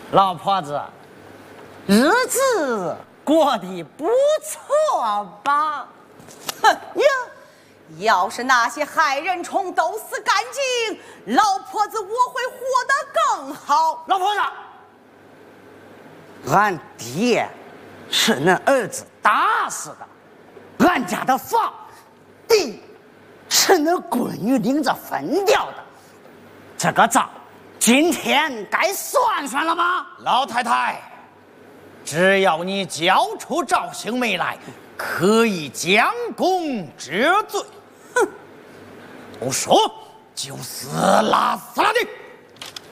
老婆子，日子过得不错吧？ 哼呀！要是那些害人虫都死干净，老婆子我会活得更好。 老婆子，俺爹是恁儿子打死的，俺家的房地是恁闺女领着分掉的，这个账今天该算算了吧？ 老太太，只要你交出赵兴梅来，可以将功折罪。哼，不说就是拉死了你。